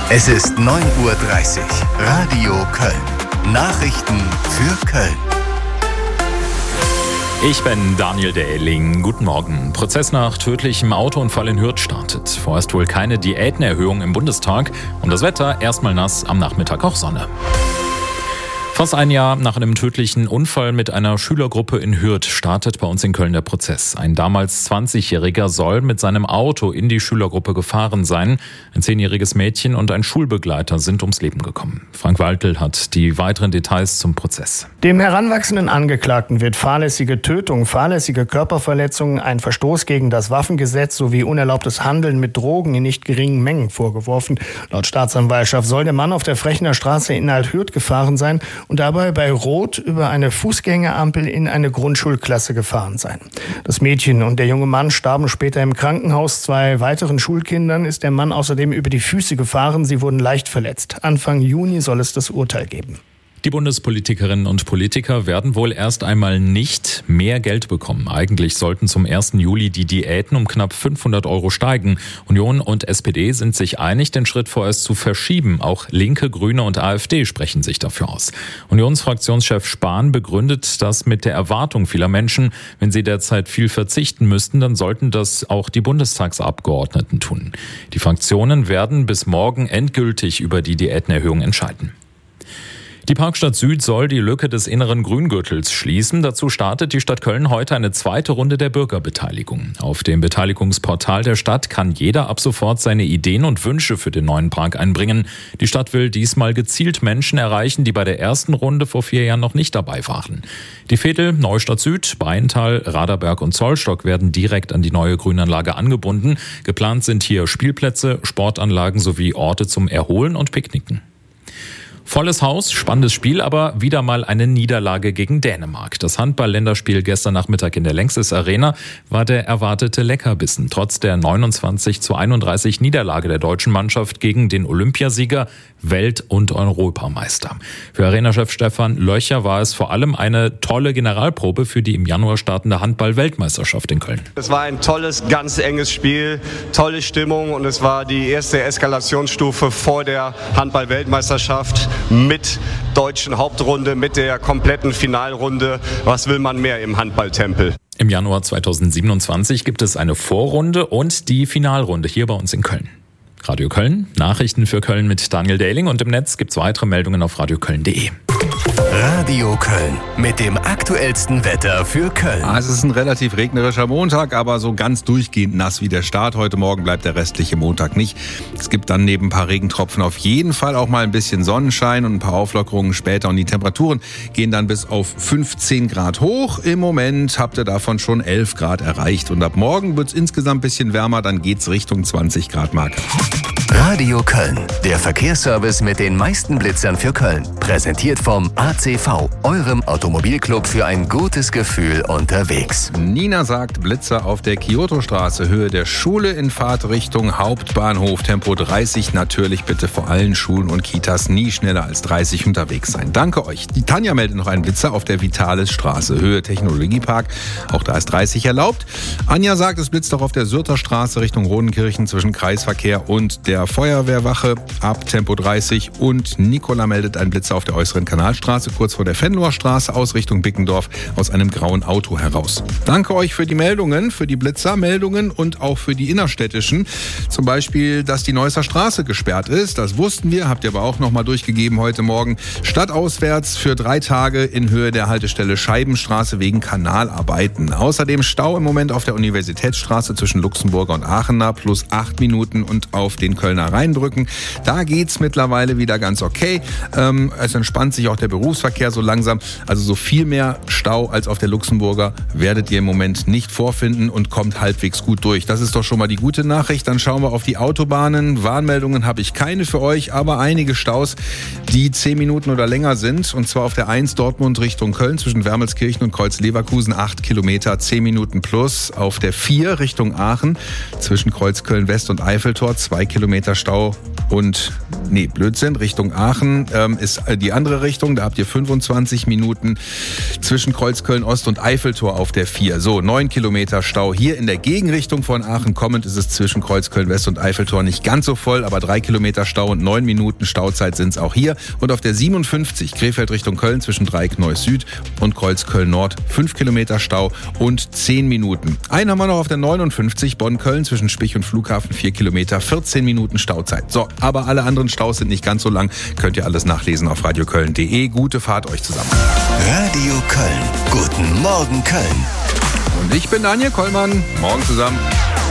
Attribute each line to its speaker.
Speaker 1: Es ist 9:30 Uhr. Radio Köln. Nachrichten für Köln.
Speaker 2: Ich bin Daniel Dehling. Guten Morgen. Prozess nach tödlichem Autounfall in Hürth startet. Vorerst wohl keine Diätenerhöhung im Bundestag. Und das Wetter erstmal nass, am Nachmittag auch Sonne. Fast ein Jahr nach einem tödlichen Unfall mit einer Schülergruppe in Hürth startet bei uns in Köln der Prozess. Ein damals 20-Jähriger soll mit seinem Auto in die Schülergruppe gefahren sein. Ein 10-jähriges Mädchen und ein Schulbegleiter sind ums Leben gekommen. Frank Waltel hat die weiteren Details zum Prozess.
Speaker 3: Dem heranwachsenden Angeklagten wird fahrlässige Tötung, fahrlässige Körperverletzungen, ein Verstoß gegen das Waffengesetz sowie unerlaubtes Handeln mit Drogen in nicht geringen Mengen vorgeworfen. Laut Staatsanwaltschaft soll der Mann auf der Frechner Straße in Alt-Hürth gefahren sein und dabei bei Rot über eine Fußgängerampel in eine Grundschulklasse gefahren sein. Das Mädchen und der junge Mann starben später im Krankenhaus. 2 weiteren Schulkindern ist der Mann außerdem über die Füße gefahren. Sie wurden leicht verletzt. Anfang Juni soll es das Urteil geben.
Speaker 2: Die Bundespolitikerinnen und Politiker werden wohl erst einmal nicht mehr Geld bekommen. Eigentlich sollten zum 1. Juli die Diäten um knapp 500 € steigen. Union und SPD sind sich einig, den Schritt vorerst zu verschieben. Auch Linke, Grüne und AfD sprechen sich dafür aus. Unionsfraktionschef Spahn begründet das mit der Erwartung vieler Menschen. Wenn sie derzeit viel verzichten müssten, dann sollten das auch die Bundestagsabgeordneten tun. Die Fraktionen werden bis morgen endgültig über die Diätenerhöhung entscheiden. Die Parkstadt Süd soll die Lücke des inneren Grüngürtels schließen. Dazu startet die Stadt Köln heute eine zweite Runde der Bürgerbeteiligung. Auf dem Beteiligungsportal der Stadt kann jeder ab sofort seine Ideen und Wünsche für den neuen Park einbringen. Die Stadt will diesmal gezielt Menschen erreichen, die bei der ersten Runde vor 4 Jahren noch nicht dabei waren. Die Veedel, Neustadt Süd, Beintal, Raderberg und Zollstock werden direkt an die neue Grünanlage angebunden. Geplant sind hier Spielplätze, Sportanlagen sowie Orte zum Erholen und Picknicken. Volles Haus, spannendes Spiel, aber wieder mal eine Niederlage gegen Dänemark. Das Handball-Länderspiel gestern Nachmittag in der Längstes Arena war der erwartete Leckerbissen. Trotz der 29:31 Niederlage der deutschen Mannschaft gegen den Olympiasieger, Welt- und Europameister. Für Arenachef Stefan Löcher war es vor allem eine tolle Generalprobe für die im Januar startende Handball-Weltmeisterschaft in Köln.
Speaker 4: Es war ein tolles, ganz enges Spiel, tolle Stimmung und es war die erste Eskalationsstufe vor der Handball-Weltmeisterschaft mit deutschen Hauptrunde, mit der kompletten Finalrunde. Was will man mehr im Handballtempel?
Speaker 2: Im Januar 2027 gibt es eine Vorrunde und die Finalrunde hier bei uns in Köln. Radio Köln, Nachrichten für Köln mit Daniel Dehling und im Netz gibt's weitere Meldungen auf radioköln.de.
Speaker 1: Radio Köln mit dem aktuellsten Wetter für Köln.
Speaker 5: Es ist ein relativ regnerischer Montag, aber so ganz durchgehend nass wie der Start heute Morgen bleibt der restliche Montag nicht. Es gibt dann neben ein paar Regentropfen auf jeden Fall auch mal ein bisschen Sonnenschein und ein paar Auflockerungen später. Und die Temperaturen gehen dann bis auf 15 Grad hoch. Im Moment habt ihr davon schon 11 Grad erreicht. Und ab morgen wird es insgesamt ein bisschen wärmer, dann geht's Richtung 20 Grad Marke.
Speaker 1: Radio Köln, der Verkehrsservice mit den meisten Blitzern für Köln. Präsentiert vom ACV, eurem Automobilclub für ein gutes Gefühl unterwegs.
Speaker 5: Nina sagt Blitzer auf der Kyoto-Straße, Höhe der Schule in Fahrtrichtung Hauptbahnhof, Tempo 30. Natürlich bitte vor allen Schulen und Kitas nie schneller als 30 unterwegs sein. Danke euch. Die Tanja meldet noch einen Blitzer auf der Vitalis-Straße, Höhe Technologiepark. Auch da ist 30 erlaubt. Anja sagt, es blitzt auch auf der Sürter Straße Richtung Rodenkirchen zwischen Kreisverkehr und der Feuerwehrwache ab Tempo 30 und Nicola meldet einen Blitzer auf der äußeren Kanalstraße kurz vor der Fenloher Straße aus Richtung Bickendorf aus einem grauen Auto heraus. Danke euch für die Meldungen, für die Blitzermeldungen und auch für die innerstädtischen. Zum Beispiel, dass die Neusser Straße gesperrt ist. Das wussten wir, habt ihr aber auch nochmal durchgegeben heute Morgen. Stadtauswärts für 3 Tage in Höhe der Haltestelle Scheibenstraße wegen Kanalarbeiten. Außerdem Stau im Moment auf der Universitätsstraße zwischen Luxemburger und Aachener plus 8 Minuten und auf den Kölner Rheinbrücken. Da geht's mittlerweile wieder ganz okay. Es entspannt sich auch der Berufsverkehr so langsam. Also so viel mehr Stau als auf der Luxemburger werdet ihr im Moment nicht vorfinden und kommt halbwegs gut durch. Das ist doch schon mal die gute Nachricht. Dann schauen wir auf die Autobahnen. Warnmeldungen habe ich keine für euch, aber einige Staus, die 10 Minuten oder länger sind. Und zwar auf der 1 Dortmund Richtung Köln zwischen Wermelskirchen und Kreuz-Leverkusen 8 Kilometer, 10 Minuten plus. Auf der 4 Richtung Aachen zwischen Kreuzköln West und Eiffeltor 2 Kilometer Stau Und, Blödsinn, Richtung Aachen ist die andere Richtung. Da habt ihr 25 Minuten zwischen Kreuzköln Ost und Eiffeltor auf der 4. So, 9 Kilometer Stau. Hier in der Gegenrichtung von Aachen kommend ist es zwischen Kreuzköln West und Eiffeltor nicht ganz so voll, aber 3 Kilometer Stau und 9 Minuten Stauzeit sind es auch hier. Und auf der 57 Krefeld Richtung Köln zwischen Dreieckneuss Süd und Kreuzköln Nord 5 Kilometer Stau und 10 Minuten. Einen haben wir noch auf der 59 Bonn-Köln zwischen Spich und Flughafen 4 Kilometer, 14 Minuten Stauzeit. So, aber alle anderen Staus sind nicht ganz so lang. Könnt ihr alles nachlesen auf radioköln.de. Gute Fahrt euch zusammen.
Speaker 1: Radio Köln. Guten Morgen Köln.
Speaker 5: Und ich bin Daniel Kollmann. Morgen zusammen.